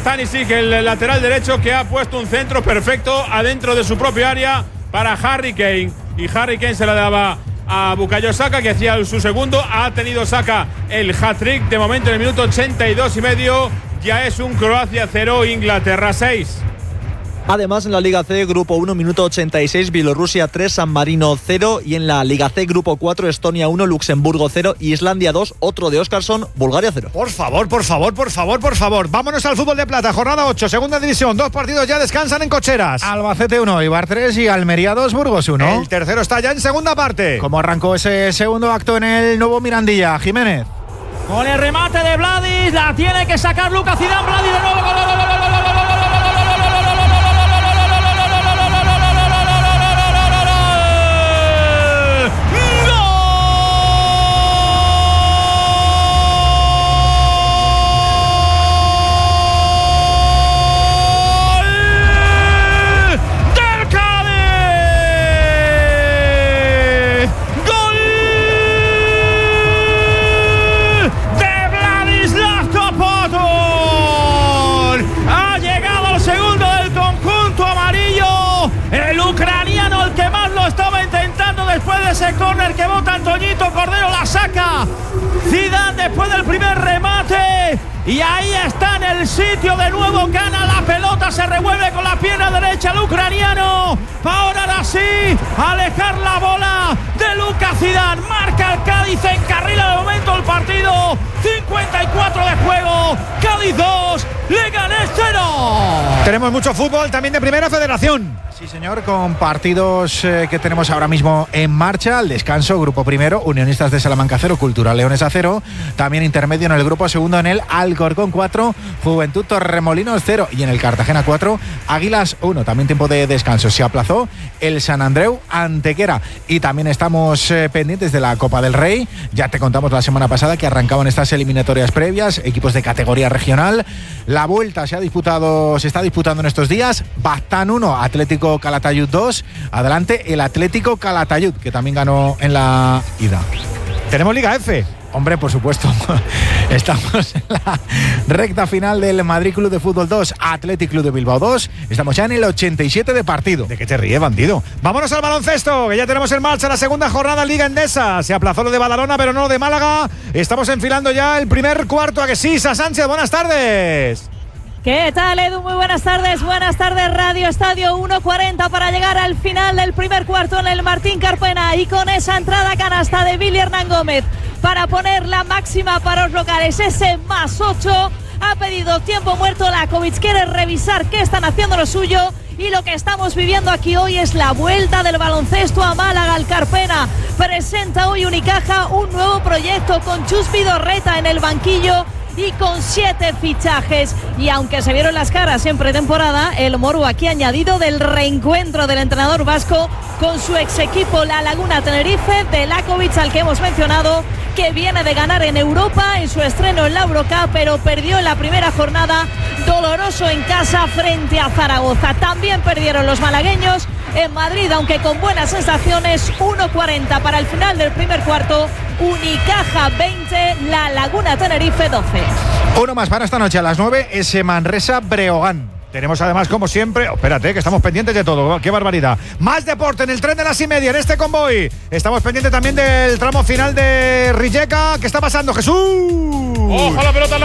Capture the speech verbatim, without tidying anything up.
Stanisic, el lateral derecho, que ha puesto un centro perfecto adentro de su propia área para Harry Kane. Y Harry Kane se la daba a Bukayo Saka, que hacía su segundo. Ha tenido Saka el hat-trick. De momento, en el minuto ochenta y dos y medio, ya es un Croacia cero, Inglaterra seis. Además, en la Liga C, Grupo uno, minuto ochenta y seis, Bielorrusia tres, San Marino cero. Y en la Liga C, Grupo cuatro, Estonia uno, Luxemburgo cero, Islandia dos, otro de Oskarsson, Bulgaria cero. Por favor, por favor, por favor, por favor. Vámonos al fútbol de plata, jornada ocho, segunda división. Dos partidos ya descansan en cocheras. Albacete uno, Eibar tres y Almería dos, Burgos uno. El tercero está ya en segunda parte. ¿Cómo arrancó ese segundo acto en el nuevo Mirandilla, Jiménez? Con el remate de Vladis, la tiene que sacar Lucas Zidane. Vladis de nuevo, gol, gol, gol, gol, gol, gol, gol, gol. Después de ese córner que bota Antoñito Cordero, la saca Zidane después del primer remate. Y ahí está en el sitio de nuevo, gana la pelota, se revuelve con la pierna derecha el ucraniano. Para ahora sí, alejar la bola de Lucas Zidane. Marca el Cádiz, encarrila de momento el partido. cincuenta y cuatro de juego, Cádiz dos, Leganés cero. Tenemos mucho fútbol también de Primera Federación. Sí, señor, con partidos eh, que tenemos ahora mismo en marcha. Al descanso, grupo primero, Unionistas de Salamanca cero, Cultural Leonesa cero. También intermedio en el grupo segundo, en el Alcorcón cuatro, Juventud Torremolinos cero. Y en el Cartagena cuatro, Águilas uno. También tiempo de descanso. Se aplazó el San Andreu Antequera. Y también estamos eh, pendientes de la Copa del Rey. Ya te contamos la semana pasada que arrancaban estas eliminatorias previas, equipos de categoría regional. La vuelta se ha disputado, se está disputando en estos días. Baztán uno, Atlético Calatayud dos. Adelante el Atlético Calatayud, que también ganó en la ida. Tenemos Liga F. Hombre, por supuesto. Estamos en la recta final del Madrid Club de Fútbol dos, Athletic Club de Bilbao dos. Estamos ya en el ochenta y siete de partido. ¿De qué te ríes, bandido? Vámonos al baloncesto, que ya tenemos en marcha la segunda jornada Liga Endesa. Se aplazó lo de Badalona, pero no lo de Málaga. Estamos enfilando ya el primer cuarto. ¿A que sí, Sa Sánchez? Buenas tardes. ¿Qué tal, Edu? Muy buenas tardes. Buenas tardes, Radio Estadio. uno cuarenta para llegar al final del primer cuarto en el Martín Carpena. Y con esa entrada canasta de Billy Hernán Gómez para poner la máxima para los locales. Ese más ocho. Ha pedido tiempo muerto Lakovic. Quiere revisar qué están haciendo lo suyo. Y lo que estamos viviendo aquí hoy es la vuelta del baloncesto a Málaga. Al Carpena presenta hoy Unicaja un nuevo proyecto con Chus Vidorreta en el banquillo y con siete fichajes. Y aunque se vieron las caras en pretemporada, el Morbo aquí añadido del reencuentro del entrenador vasco con su ex equipo La Laguna Tenerife, de Lakovic, al que hemos mencionado, que viene de ganar en Europa en su estreno en la Eurocup, pero perdió en la primera jornada, doloroso en casa frente a Zaragoza. También perdieron los malagueños en Madrid, aunque con buenas sensaciones. Uno cuarenta para el final del primer cuarto. Unicaja veinte, La Laguna Tenerife doce. Uno más para esta noche a las nueve, ese Manresa Breogán. Tenemos además, como siempre, oh, espérate, que estamos pendientes de todo. ¡Qué barbaridad! Más deporte en el tren de las y media, en este convoy. Estamos pendientes también del tramo final de Rijeka. ¿Qué está pasando, Jesús? ¡Ojo la pelota!